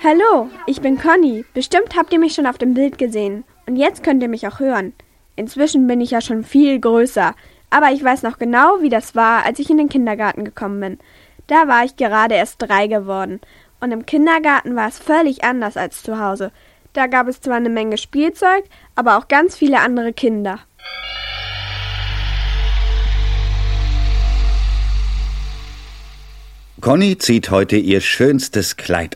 Hallo, ich bin Conny. Bestimmt habt ihr mich schon auf dem Bild gesehen. Und jetzt könnt ihr mich auch hören. Inzwischen bin ich ja schon viel größer. Aber ich weiß noch genau, wie das war, als ich in den Kindergarten gekommen bin. Da war ich gerade erst 3 geworden. Und im Kindergarten war es völlig anders als zu Hause. Da gab es zwar eine Menge Spielzeug, aber auch ganz viele andere Kinder. Conny zieht heute ihr schönstes Kleid